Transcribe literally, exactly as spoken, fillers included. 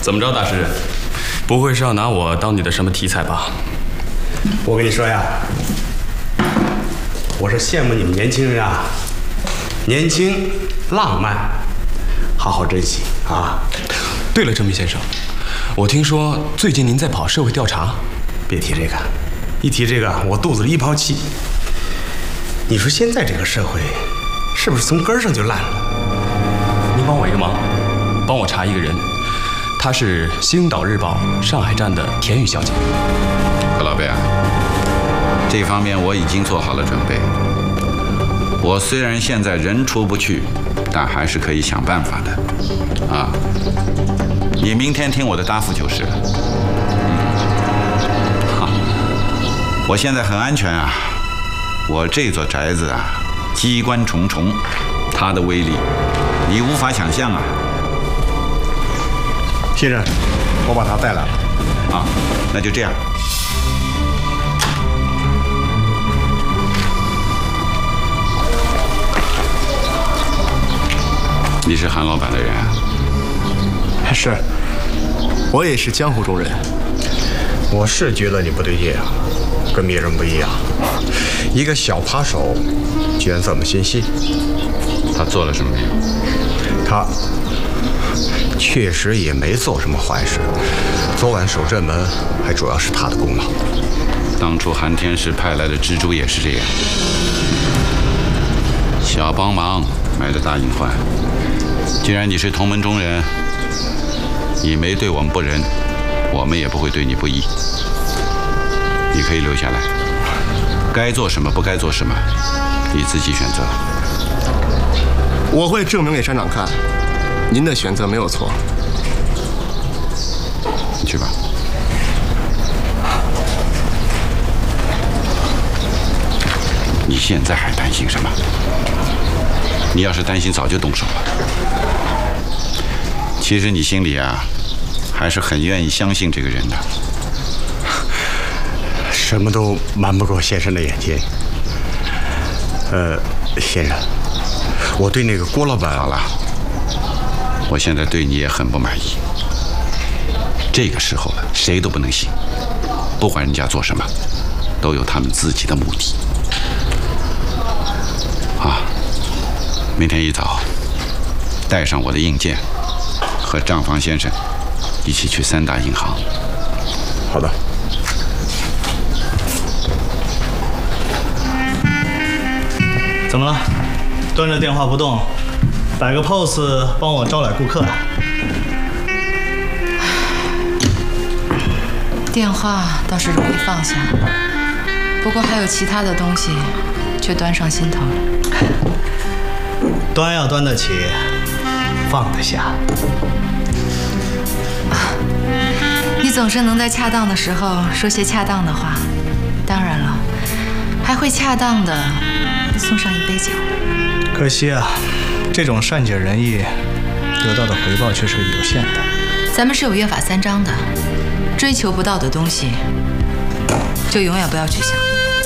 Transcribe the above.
怎么着，大师？不会是要拿我当你的什么题材吧？ 我跟你说呀，我是羡慕你们年轻人啊，年轻浪漫，好好珍惜啊。 对了，郑明先生，我听说最近您在跑社会调查。 别提这个，一提这个我肚子里一泡气。你说现在这个社会，是不是从根儿上就烂了？ 您帮我一个忙，帮我查一个人，她是《星岛日报》上海站的田雨小姐。 何老贝啊，这方面我已经做好了准备。我虽然现在人出不去，但还是可以想办法的。啊，你明天听我的答复就是了。我现在很安全啊，我这座宅子啊，机关重重，它的威力你无法想象啊。 先生，我把他带来了。 啊，那就这样。你是韩老板的人啊？ 是，我也是江湖中人。 我是觉得你不对劲啊。跟别人不一样，一个小扒手居然这么心细。 他做了什么没有？ 他确实也没做什么坏事。昨晚守正门还主要是他的功劳。 当初韩天石派来的蜘蛛也是这样，小帮忙买的大隐患。既然你是同门中人，你没对我们不仁，我们也不会对你不义。你可以留下来，该做什么不该做什么，你自己选择。 我会证明给山长看，您的选择没有错。 你去吧。你现在还担心什么？你要是担心，早就动手了。其实你心里啊，还是很愿意相信这个人的。 什么都瞒不过先生的眼睛。呃，先生，我对那个郭老板…… 好了，我现在对你也很不满意。这个时候了，谁都不能信，不管人家做什么，都有他们自己的目的。啊，明天一早，带上我的印件，和账房先生一起去三大银行。 好的。 怎么了？端着电话不动，摆个 pose 帮我招揽顾客啊？ 电话倒是容易放下，不过还有其他的东西却端上心头了。 端要端得起，放得下。 你总是能在恰当的时候说些恰当的话，当然了，还会恰当的送上一杯酒。 可惜啊，这种善解人意得到的回报却是有限的。 咱们是有约法三章的，追求不到的东西就永远不要去想。